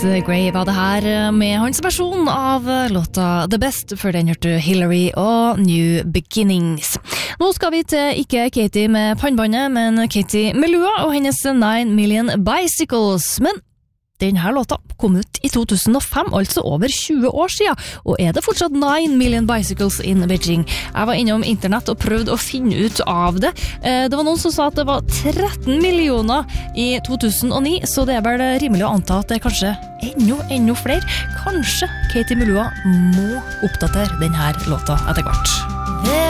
Gray var det her med hans versjon av låta The Best, før den hørte Hillary og New Beginnings. Nå skal vi til ikke Katie med pannbandet, men Katie Melua og hennes 9 Million Bicycles. Men denne låta kom ut i 2005, altså over 20 år siden, og er det fortsatt 9 Million Bicycles in Beijing? Jeg var innom internett og prøvde å finne ut av det. Det var noen som sa at det var 13 millioner i 2009, så det er vel rimelig å anta at det er kanskje enda flere. Kanskje Katie Melua må oppdatere denne låta etter hvert.